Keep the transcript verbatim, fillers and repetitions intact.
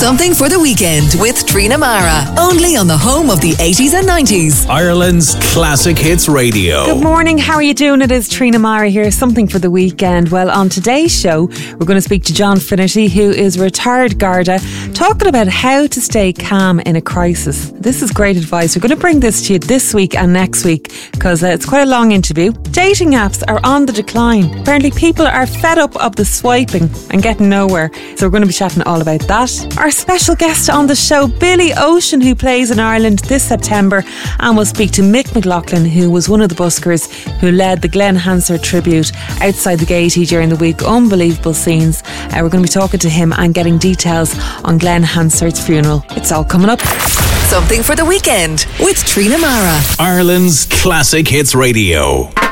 Something for the Weekend with Trina Mara. Only on the home of the eighties and nineties. Ireland's Classic Hits Radio. Good morning, how are you doing? It is Trina Mara here. Something for the Weekend. Well, on today's show, we're going to speak to John Finnerty, who is a retired Garda, talking about how to stay calm in a crisis. This is great advice. We're going to bring this to you this week and next week because uh, it's quite a long interview. Dating apps are on the decline. Apparently people are fed up of the swiping and getting nowhere. So we're going to be chatting all about that. Our special guest on the show, Billy Ocean, who plays in Ireland this September, and we'll speak to Mick McLaughlin, who was one of the buskers who led the Glenn Hansard tribute outside the Gaiety during the week. Unbelievable scenes. Uh, we're going to be talking to him and getting details on Glenn Hansard's funeral. It's all coming up. Something for the Weekend with Trina Mara. Ireland's Classic Hits Radio.